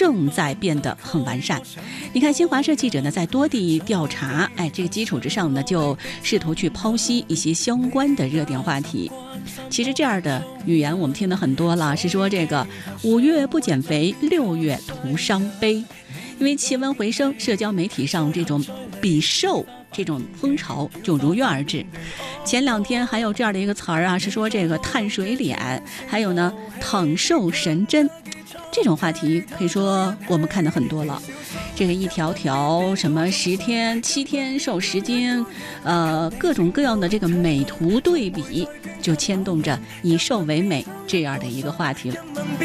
正在变得很完善。你看新华社记者呢在多地调查，这个基础之上呢，就试图去剖析一些相关的热点话题。其实这样的语言我们听得很多了，是说这个5月不减肥，6月徒伤悲。因为气温回升，社交媒体上这种比瘦这种风潮就如约而至。前2天还有这样的一个词儿啊，是说这个碳水脸，还有呢躺瘦神针，这种话题可以说我们看得很多了。这个一条条什么10天7天瘦10斤，各种各样的这个美图对比，就牵动着以瘦为美这样的一个话题了。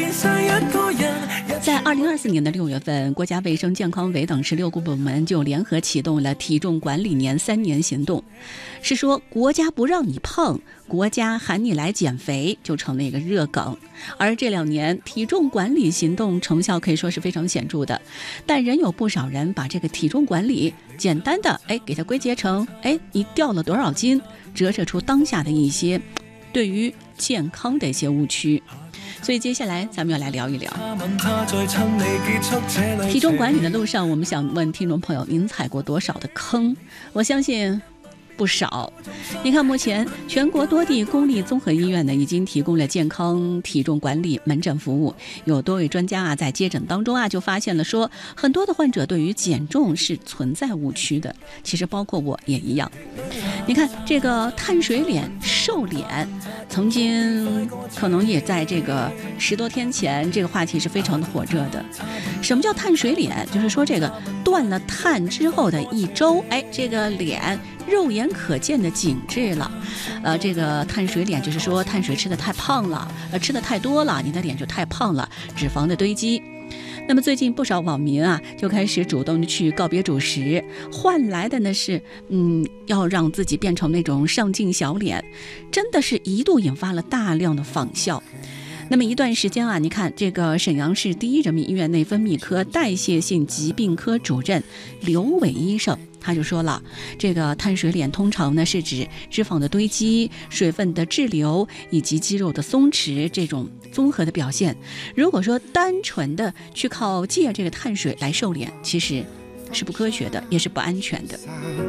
在2024年的6月份，国家卫生健康委等16个部门就联合启动了体重管理年3年行动，是说国家不让你胖，国家喊你来减肥，就成了一个热梗。而这2年体重管理行动成效可以说是非常显著的，但仍有不少人把这个体重管理简单的给它归结成你掉了多少斤，折射出当下的一些对于健康的一些误区。所以接下来咱们要来聊一聊体重管理的路上，我们想问听众朋友，您踩过多少的坑？我相信不少。你看目前全国多地公立综合医院呢，已经提供了健康体重管理门诊服务。有多位专家在接诊当中就发现了说，很多的患者对于减重是存在误区的，其实包括我也一样。你看这个碳水脸、瘦脸，曾经可能也在这个10多天前，这个话题是非常的火热的。什么叫碳水脸？就是说这个断了碳之后的1周，这个脸肉眼可见的紧致了。这个碳水脸就是说碳水吃的太胖了，吃的太多了，你的脸就太胖了，脂肪的堆积。那么最近不少网民就开始主动去告别主食，换来的呢是要让自己变成那种上镜小脸，真的是一度引发了大量的仿效。那么一段时间你看这个沈阳市第一人民医院内分泌科代谢性疾病科主任刘伟医生，他就说了，这个碳水脸通常呢是指脂肪的堆积、水分的滞留以及肌肉的松弛这种综合的表现。如果说单纯的去靠借这个碳水来瘦脸，其实是不科学的，也是不安全的。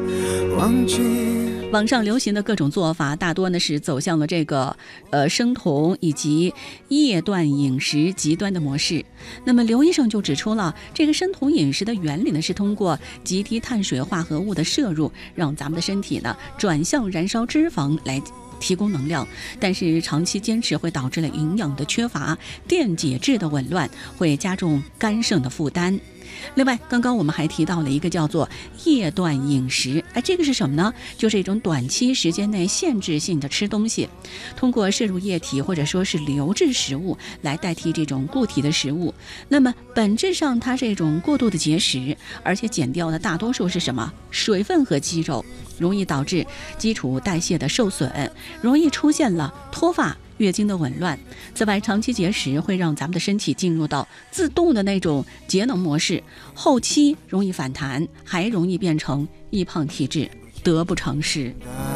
网上流行的各种做法大多呢是走向了这个生酮以及夜断饮食极端的模式。那么刘医生就指出了，这个生酮饮食的原理呢是通过极低碳水化合物的摄入，让咱们的身体呢转向燃烧脂肪来提供能量，但是长期坚持会导致了营养的缺乏、电解质的紊乱，会加重肝肾的负担。另外刚刚我们还提到了一个叫做夜断饮食，这个是什么呢？就是一种短期时间内限制性的吃东西，通过摄入液体或者说是流质食物来代替这种固体的食物。那么本质上它是一种过度的节食，而且减掉的大多数是什么？水分和肌肉，容易导致基础代谢的受损，容易出现了脱发、月经的紊乱。此外，长期节食会让咱们的身体进入到自动的那种节能模式，后期容易反弹，还容易变成易胖体质，得不偿失。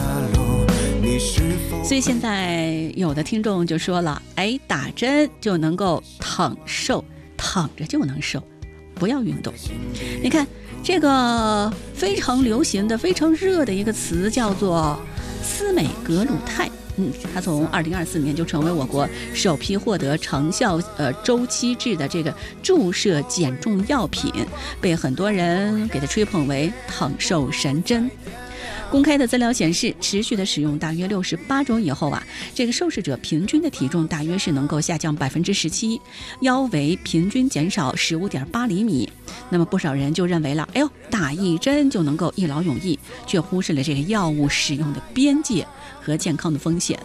所以现在有的听众就说了，打针就能够躺瘦，躺着就能瘦，不要运动。你看这个非常流行的、非常热的一个词叫做司美格鲁肽。它从2024年就成为我国首批获得长效周期制的这个注射减重药品，被很多人给它吹捧为躺瘦神针。公开的资料显示，持续的使用大约68周以后这个受试者平均的体重大约是能够下降17%，腰围平均减少15.8厘米。那么不少人就认为了，打一针就能够一劳永逸，却忽视了这个药物使用的边界和健康的风险。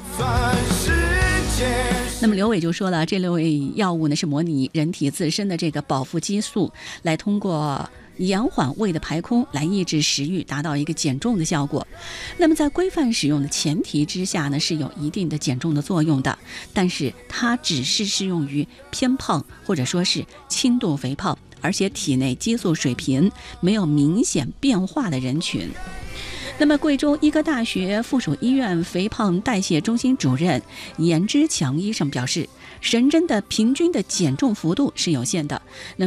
那么刘伟就说了，这类药物呢是模拟人体自身的这个饱腹激素，来通过延缓胃的排空来抑制食欲，达到一个减重的效果。那么在规范使用的前提之下呢，是有一定的减重的作用的，但是它只是适用于偏胖或者说是轻度肥胖，而且体内激素水平没有明显变化的人群。那么贵州医科大学附属医院肥胖代谢中心主任严之强医生表示，神针的平均的减重幅度是有限的。那么